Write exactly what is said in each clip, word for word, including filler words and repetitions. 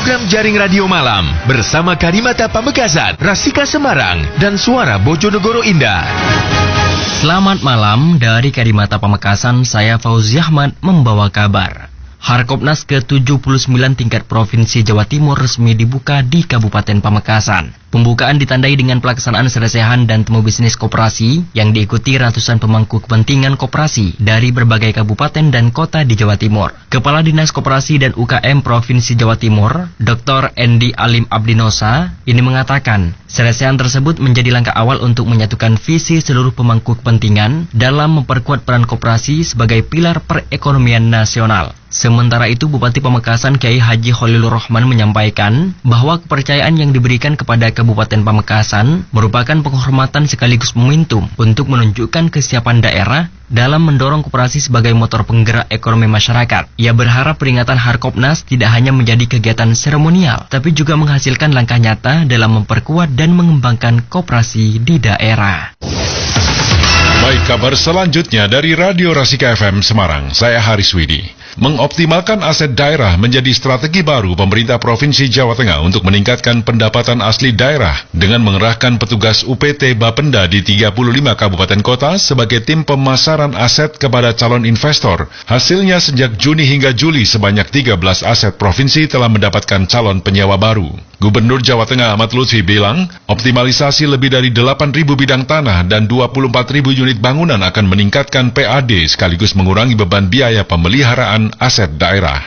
program Jaring Radio Malam bersama Karimata Pamekasan, Rasika Semarang, dan Suara Bojonegoro Indah. Selamat malam dari Karimata Pamekasan, saya Fauzi Ahmad membawa kabar. Harkopnas ke tujuh puluh sembilan tingkat Provinsi Jawa Timur resmi dibuka di Kabupaten Pamekasan. Pembukaan ditandai dengan pelaksanaan sersehan dan temu bisnis koperasi yang diikuti ratusan pemangku kepentingan koperasi dari berbagai kabupaten dan kota di Jawa Timur. Kepala Dinas Koperasi dan U K M Provinsi Jawa Timur, Doktor Endi Alim Abdinosa, ini mengatakan sersehan tersebut menjadi langkah awal untuk menyatukan visi seluruh pemangku kepentingan dalam memperkuat peran koperasi sebagai pilar perekonomian nasional. Sementara itu, Bupati Pamekasan Kiai Haji Khalilur Rahman menyampaikan bahwa kepercayaan yang diberikan kepada Kabupaten Pamekasan merupakan penghormatan sekaligus momentum untuk menunjukkan kesiapan daerah dalam mendorong koperasi sebagai motor penggerak ekonomi masyarakat. Ia berharap peringatan Harkopnas tidak hanya menjadi kegiatan seremonial, tapi juga menghasilkan langkah nyata dalam memperkuat dan mengembangkan koperasi di daerah. Baik, kabar selanjutnya dari Radio Rasika F M Semarang, saya Haris Widi. Mengoptimalkan aset daerah menjadi strategi baru pemerintah Provinsi Jawa Tengah untuk meningkatkan pendapatan asli daerah dengan mengerahkan petugas U P T Bapenda di tiga puluh lima kabupaten kota sebagai tim pemasaran aset kepada calon investor. Hasilnya sejak Juni hingga Juli sebanyak tiga belas aset provinsi telah mendapatkan calon penyewa baru. Gubernur Jawa Tengah Ahmad Lutfi bilang, optimalisasi lebih dari delapan ribu bidang tanah dan dua puluh empat ribu unit bangunan akan meningkatkan P A D sekaligus mengurangi beban biaya pemeliharaan aset daerah.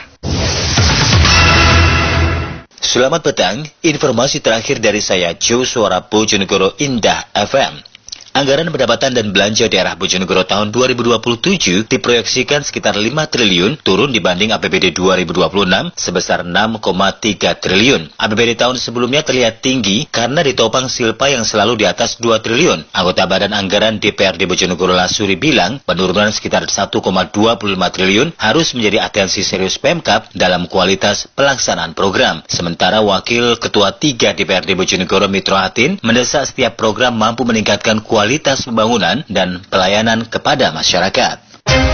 Selamat petang, informasi terakhir dari saya Joe Suara Bojonegoro Indah F M. Anggaran pendapatan dan belanja daerah Bojonegoro tahun dua ribu dua puluh tujuh diproyeksikan sekitar lima triliun, turun dibanding A P B D dua ribu dua puluh enam sebesar enam koma tiga triliun. A P B D tahun sebelumnya terlihat tinggi karena ditopang silpa yang selalu di atas dua triliun. Anggota Badan Anggaran D P R D Bojonegoro Lasuri bilang, penurunan sekitar satu koma dua puluh lima triliun harus menjadi atensi serius Pemkab dalam kualitas pelaksanaan program. Sementara Wakil Ketua tiga D P R D Bojonegoro Mitro Hatin mendesak setiap program mampu meningkatkan kualitas kualitas pembangunan dan pelayanan kepada masyarakat.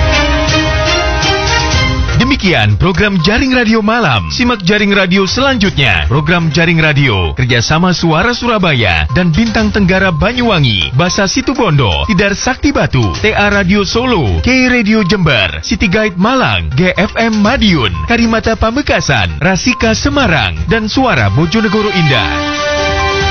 Demikian program Jaring Radio Malam. Simak Jaring Radio selanjutnya. Program Jaring Radio kerjasama Suara Surabaya dan Bintang Tenggara Banyuwangi, Basa Situbondo, Tidar Sakti Batu, T A Radio Solo, K Radio Jember, City Guide Malang, G F M Madiun, Karimata Pamekasan, Rasika Semarang, dan Suara Bojonegoro Indah.